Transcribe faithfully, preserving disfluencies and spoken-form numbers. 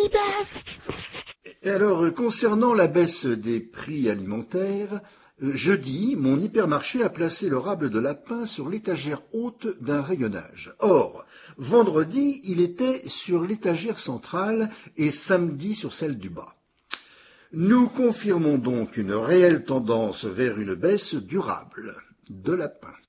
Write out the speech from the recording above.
Et alors, concernant la baisse des prix alimentaires, jeudi, mon hypermarché a placé le rable de lapin sur l'étagère haute d'un rayonnage. Or, vendredi, il était sur l'étagère centrale et samedi sur celle du bas. Nous confirmons donc une réelle tendance vers une baisse durable de lapin.